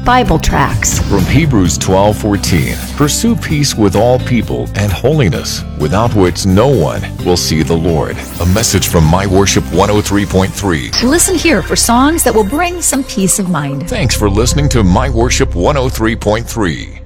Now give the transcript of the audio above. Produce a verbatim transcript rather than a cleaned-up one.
Bible tracts. From Hebrews twelve fourteen, pursue peace with all people and holiness, without which no one will see the Lord. A message from My Worship one oh three point three. Listen here for songs that will bring some peace of mind. Thanks for listening to My Worship one oh three point three.